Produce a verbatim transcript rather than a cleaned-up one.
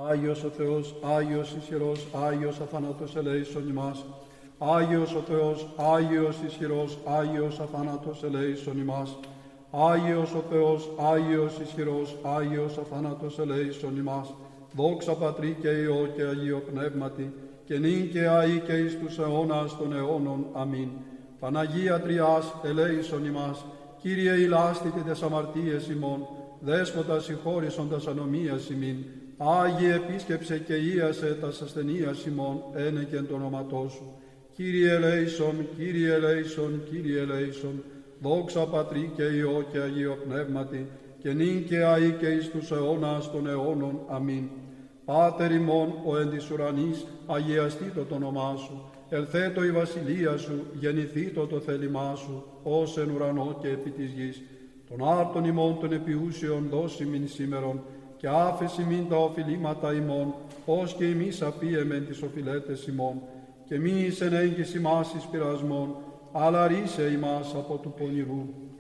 Άγιος ο Θεός, Άγιος ισχυρός, Άγιος αθάνατος ελέησον ημάς. Άγιος ο Θεός, Άγιος ισχυρός, Άγιος αθάνατος ελέησον ημάς. Άγιος ο Θεός, Άγιος ισχυρός, Άγιος αθάνατος ελέησον ημάς. Δόξα Πατρί και Υιό και Αγίο Πνεύματι, και νυν και αεί και εις τους αιώνας των αιώνων. Αμήν. Παναγία Τριάς, ελέησον ημάς. Κύριε ηλάστητη τες αμαρτίες ημών, Δέσποτα συγχώρησον τας ανομίας ημίν. Άγιε επίσκεψε και ίασε τας ασθενείας ημών, ένεκεν το όνοματό σου. Κύριε ελέησον, Κύριε ελέησον, Κύριε ελέησον. Δόξα Πατρί και Υιό και Αγίο Πνεύματι, και νυν και αεί και εις τους αιώνας των αιώνων. Αμήν. Πάτερ ημών, ο εν της ουρανής, αγιαστήτω το όνομά σου. Ελθέτω η βασιλεία σου, γεννηθήτω το θέλημά σου, ως εν ουρανό και επί της γης. Των άρτων ημών των επιούσιων δώσει μην σήμερον, και άφεση μην τα οφειλήματα ημών, ως και εμείς απίεμεν τις οφειλέτες ημών. Και μη εις εν έγκυς ημάς εις πειρασμών, αλλά ρίσε ημάς από του πονηρού.